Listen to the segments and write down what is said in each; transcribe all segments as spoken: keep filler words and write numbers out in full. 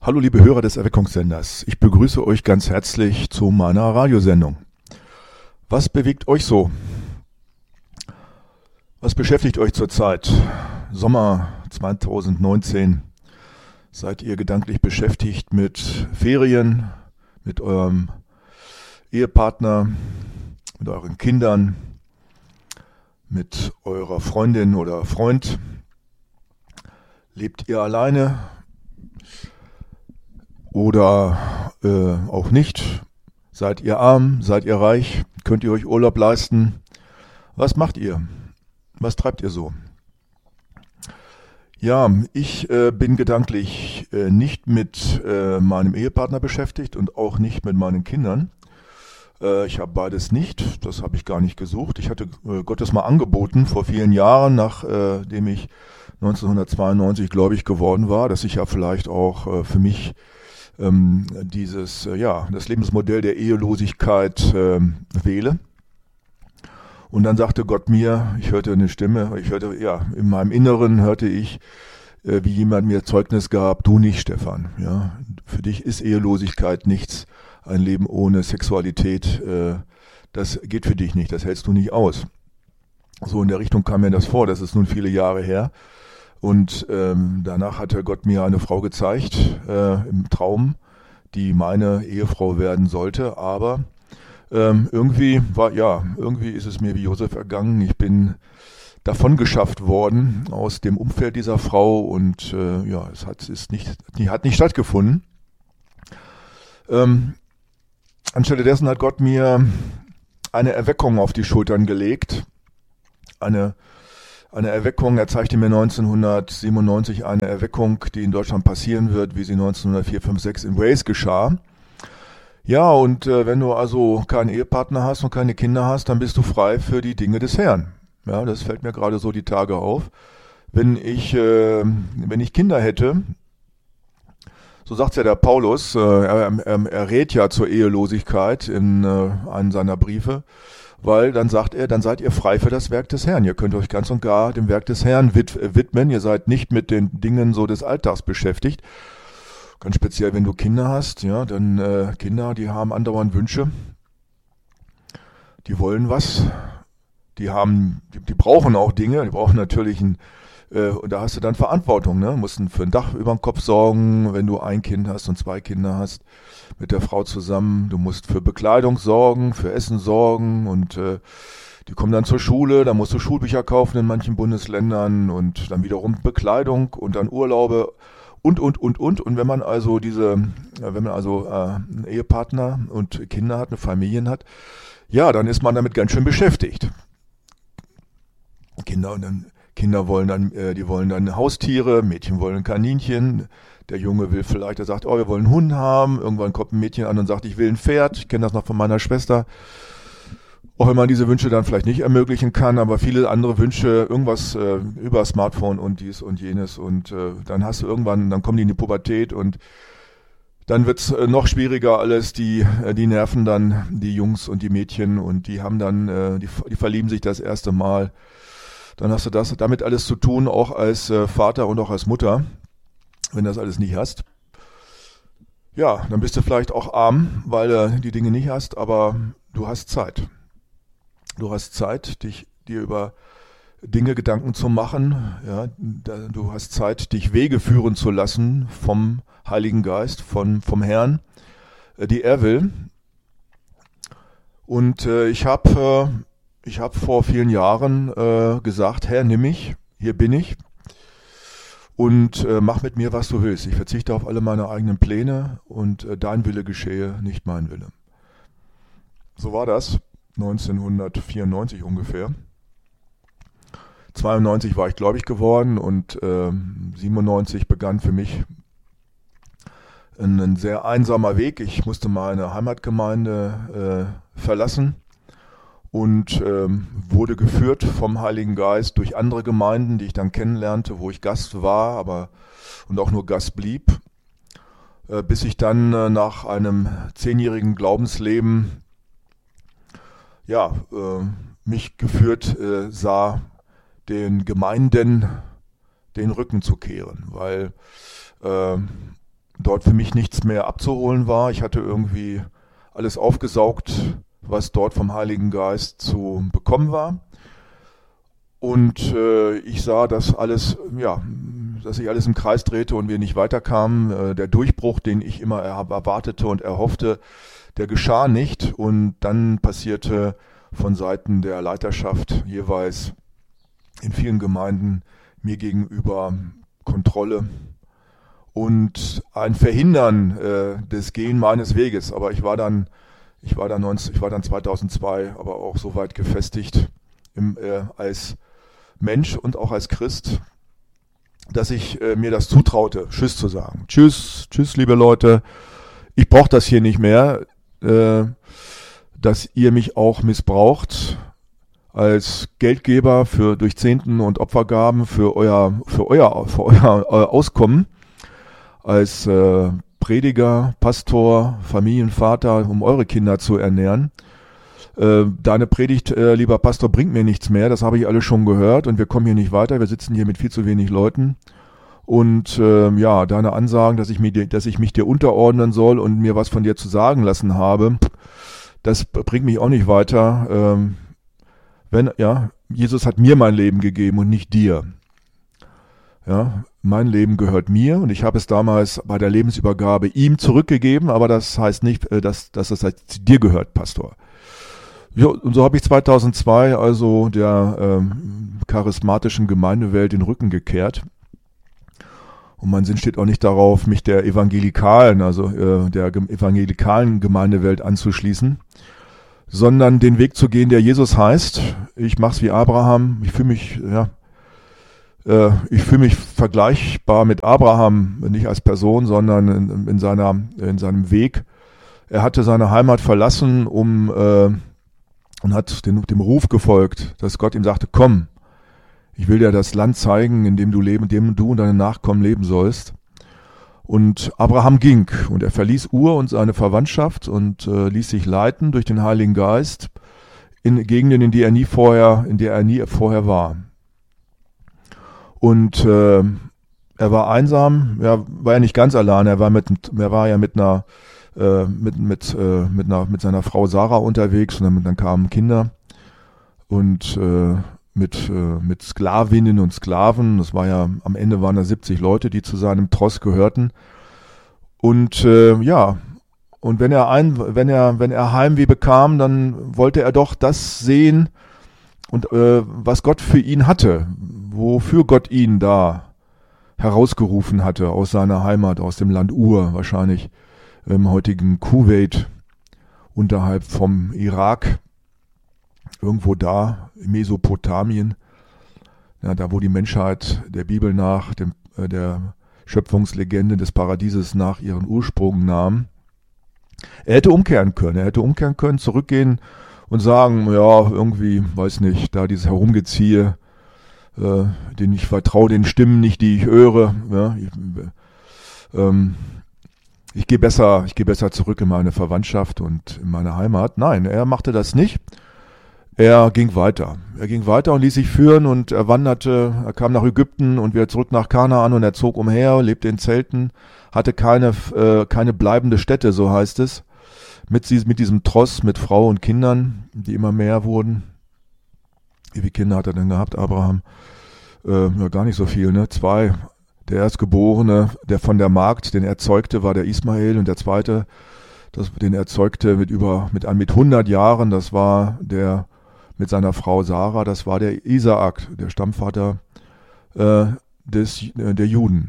Hallo liebe Hörer des Erweckungssenders, ich begrüße euch ganz herzlich zu meiner Radiosendung. Was bewegt euch so? Was beschäftigt euch zurzeit? Sommer zwanzig neunzehn. Seid ihr gedanklich beschäftigt mit Ferien, mit eurem Ehepartner, mit euren Kindern, mit eurer Freundin oder Freund? Lebt ihr alleine? Oder äh, auch nicht? Seid ihr arm? Seid ihr reich? Könnt ihr euch Urlaub leisten? Was macht ihr? Was treibt ihr so? Ja, ich äh, bin gedanklich äh, nicht mit äh, meinem Ehepartner beschäftigt und auch nicht mit meinen Kindern. Äh, ich habe beides nicht, das habe ich gar nicht gesucht. Ich hatte äh, Gott das mal angeboten vor vielen Jahren, nachdem ich neunzehnhundertzweiundneunzig gläubig geworden war, dass ich ja vielleicht auch äh, für mich ähm, dieses, äh, ja, das Lebensmodell der Ehelosigkeit äh, wähle. Und dann sagte Gott mir, ich hörte eine Stimme, ich hörte, ja, in meinem Inneren hörte ich, äh, wie jemand mir Zeugnis gab, du nicht, Stefan, ja, für dich ist Ehelosigkeit nichts, ein Leben ohne Sexualität, äh, das geht für dich nicht, das hältst du nicht aus. So in der Richtung kam mir das vor, das ist nun viele Jahre her. Und ähm, danach hatte Gott mir eine Frau gezeigt äh, im Traum, die meine Ehefrau werden sollte. Aber ähm, irgendwie war ja irgendwie ist es mir wie Josef ergangen. Ich bin davon geschafft worden aus dem Umfeld dieser Frau und äh, ja, es hat ist nicht die hat nicht stattgefunden. Ähm, anstelle dessen hat Gott mir eine Erweckung auf die Schultern gelegt, eine Eine Erweckung, er zeigte mir neunzehnhundertsiebenundneunzig eine Erweckung, die in Deutschland passieren wird, wie sie neunzehnhundertvier, fünf, sechs in Wales geschah. Ja, und äh, wenn du also keinen Ehepartner hast und keine Kinder hast, dann bist du frei für die Dinge des Herrn. Ja, das fällt mir gerade so die Tage auf. Wenn ich, äh, wenn ich Kinder hätte, so sagt ja der Paulus, äh, er, er, er rät ja zur Ehelosigkeit in äh, einem seiner Briefe, weil dann sagt er, dann seid ihr frei für das Werk des Herrn. Ihr könnt euch ganz und gar dem Werk des Herrn widmen. Ihr seid nicht mit den Dingen so des Alltags beschäftigt. Ganz speziell, wenn du Kinder hast, ja, dann äh, Kinder, die haben andauernd Wünsche. Die wollen was. Die haben, die, die brauchen auch Dinge. Die brauchen natürlich ein, äh, und da hast du dann Verantwortung, ne? Du musst für ein Dach über den Kopf sorgen, wenn du ein Kind hast und zwei Kinder hast. Mit der Frau zusammen. Du musst für Bekleidung sorgen, für Essen sorgen und äh, die kommen dann zur Schule, da musst du Schulbücher kaufen in manchen Bundesländern und dann wiederum Bekleidung und dann Urlaube und, und, und, und. Und wenn man also diese, äh, wenn man also äh, einen Ehepartner und Kinder hat, eine Familie hat, ja, dann ist man damit ganz schön beschäftigt. Kinder und dann Kinder wollen dann, äh, die wollen dann Haustiere, Mädchen wollen ein Kaninchen. Der Junge will vielleicht, er sagt, oh, wir wollen einen Hund haben. Irgendwann kommt ein Mädchen an und sagt, ich will ein Pferd. Ich kenne das noch von meiner Schwester. Auch wenn man diese Wünsche dann vielleicht nicht ermöglichen kann, aber viele andere Wünsche, irgendwas äh, über Smartphone und dies und jenes. Und äh, dann hast du irgendwann, dann kommen die in die Pubertät und dann wird's äh, noch schwieriger alles. Die, äh, die nerven dann die Jungs und die Mädchen und die haben dann, äh, die, die verlieben sich das erste Mal. Dann hast du das damit alles zu tun, auch als äh, Vater und auch als Mutter. Wenn du das alles nicht hast, ja, dann bist du vielleicht auch arm, weil du die Dinge nicht hast, aber du hast Zeit. Du hast Zeit, dich dir über Dinge Gedanken zu machen. Ja, du hast Zeit, dich Wege führen zu lassen vom Heiligen Geist, von, vom Herrn, die er will. Und äh, ich habe äh, ich hab vor vielen Jahren äh, gesagt, Herr, nimm mich, hier bin ich. Und äh, mach mit mir, was du willst. Ich verzichte auf alle meine eigenen Pläne und äh, dein Wille geschehe, nicht mein Wille. So war das neunzehnhundertvierundneunzig ungefähr. zweiundneunzig war ich gläubig geworden und äh, siebenundneunzig begann für mich ein, ein sehr einsamer Weg. Ich musste meine Heimatgemeinde äh, verlassen und ähm, wurde geführt vom Heiligen Geist durch andere Gemeinden, die ich dann kennenlernte, wo ich Gast war, aber und auch nur Gast blieb, äh, bis ich dann äh, nach einem zehnjährigen Glaubensleben ja äh, mich geführt äh, sah, den Gemeinden den Rücken zu kehren, weil äh, dort für mich nichts mehr abzuholen war. Ich hatte irgendwie alles aufgesaugt, was dort vom Heiligen Geist zu bekommen war. Und äh, ich sah, dass alles, ja, dass sich alles im Kreis drehte und wir nicht weiterkamen. Äh, der Durchbruch, den ich immer erwartete und erhoffte, der geschah nicht. Und dann passierte von Seiten der Leiterschaft jeweils in vielen Gemeinden mir gegenüber Kontrolle und ein Verhindern äh, des Gehen meines Weges. Aber ich war dann, ich war dann, neunzig, ich war dann zweitausendzwei, aber auch so weit gefestigt im, äh, als Mensch und auch als Christ, dass ich äh, mir das zutraute, Tschüss zu sagen. Tschüss, tschüss, liebe Leute. Ich brauche das hier nicht mehr, äh, dass ihr mich auch missbraucht als Geldgeber für durch Zehnten und Opfergaben für euer für euer für euer, euer Auskommen, als äh, Prediger, Pastor, Familienvater, um eure Kinder zu ernähren. Äh, deine Predigt, äh, lieber Pastor, bringt mir nichts mehr, das habe ich alles schon gehört und wir kommen hier nicht weiter, wir sitzen hier mit viel zu wenig Leuten. Und äh, ja, deine Ansagen, dass ich, mir, dass ich mich dir unterordnen soll und mir was von dir zu sagen lassen habe, das bringt mich auch nicht weiter. Ähm, wenn, ja, Jesus hat mir mein Leben gegeben und nicht dir. Ja, mein Leben gehört mir und ich habe es damals bei der Lebensübergabe ihm zurückgegeben, aber das heißt nicht, dass, dass es halt dir gehört, Pastor. Ja, und so habe ich zweitausendzwei also der ähm, charismatischen Gemeindewelt den Rücken gekehrt. Und mein Sinn steht auch nicht darauf, mich der evangelikalen, also äh, der evangelikalen Gemeindewelt anzuschließen, sondern den Weg zu gehen, der Jesus heißt. Ich mach's wie Abraham. Ich fühle mich, ja, äh, ich fühle mich vergleichbar mit Abraham, nicht als Person, sondern in, in seiner, in seinem Weg. Er hatte seine Heimat verlassen, um äh, und hat den, dem Ruf gefolgt, dass Gott ihm sagte: Komm, ich will dir das Land zeigen, in dem du leben, in dem du und deine Nachkommen leben sollst. Und Abraham ging und er verließ Ur und seine Verwandtschaft und äh, ließ sich leiten durch den Heiligen Geist in Gegenden, in die er nie vorher, in der er nie vorher war. Und äh, er war einsam, er war ja nicht ganz allein, er war mit, er war ja mit einer, äh, mit mit äh, mit einer, mit seiner Frau Sarah unterwegs und dann, dann kamen Kinder und äh, mit äh, mit Sklavinnen und Sklaven. Das war ja, am Ende waren da siebzig Leute, die zu seinem Tross gehörten. Und äh, ja, und wenn er ein, wenn er, wenn er Heimweh bekam, dann wollte er doch das sehen und äh, was Gott für ihn hatte, wofür Gott ihn da herausgerufen hatte aus seiner Heimat, aus dem Land Ur, wahrscheinlich im heutigen Kuwait, unterhalb vom Irak, irgendwo da, in Mesopotamien, ja, da wo die Menschheit der Bibel nach, dem, äh, der Schöpfungslegende des Paradieses nach ihren Ursprung nahm. Er hätte umkehren können, er hätte umkehren können, zurückgehen und sagen, ja, irgendwie, weiß nicht, da dieses Herumgeziehe, äh, den ich vertraue, den Stimmen nicht, die ich höre, ja, ich, ähm, ich gehe besser, ich gehe besser zurück in meine Verwandtschaft und in meine Heimat. Nein, er machte das nicht. Er ging weiter. Er ging weiter und ließ sich führen und er wanderte, er kam nach Ägypten und wieder zurück nach Kanaan und er zog umher, lebte in Zelten, hatte keine, äh, keine bleibende Stätte, so heißt es, mit, mit diesem Tross, mit Frau und Kindern, die immer mehr wurden. Wie viele Kinder hat er denn gehabt, Abraham? Äh, ja, gar nicht so viel, ne? Zwei. Der Erstgeborene, der von der Magd, den er zeugte, war der Ismael und der zweite, das, den er zeugte mit über, mit, mit hundert Jahren, das war der, mit seiner Frau Sarah, das war der Isaak, der Stammvater äh, des, äh, der Juden.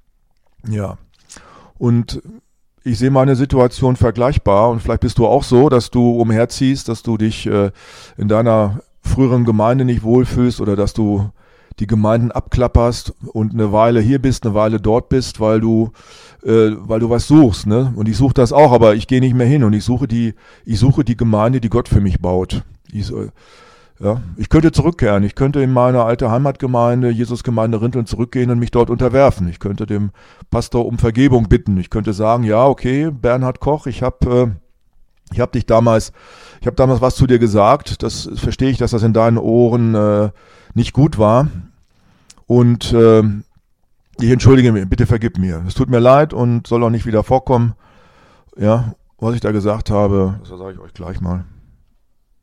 Ja. Und ich sehe meine Situation vergleichbar und vielleicht bist du auch so, dass du umherziehst, dass du dich äh, in deiner früheren Gemeinde nicht wohlfühlst oder dass du die Gemeinden abklapperst und eine Weile hier bist, eine Weile dort bist, weil du äh, weil du was suchst, ne? Und ich suche das auch, aber ich gehe nicht mehr hin und ich suche die ich suche die Gemeinde, die Gott für mich baut. Ich, äh, ja, ich könnte zurückkehren, ich könnte in meine alte Heimatgemeinde, Jesusgemeinde Rinteln, zurückgehen und mich dort unterwerfen. Ich könnte dem Pastor um Vergebung bitten. Ich könnte sagen, ja, okay, Bernhard Koch, ich habe äh, ich habe dich damals, ich habe damals was zu dir gesagt. Das verstehe ich, dass das in deinen Ohren äh, nicht gut war. Und äh, Ich entschuldige mich, bitte vergib mir. Es tut mir leid und soll auch nicht wieder vorkommen. Ja, was ich da gesagt habe, das sage ich euch gleich mal.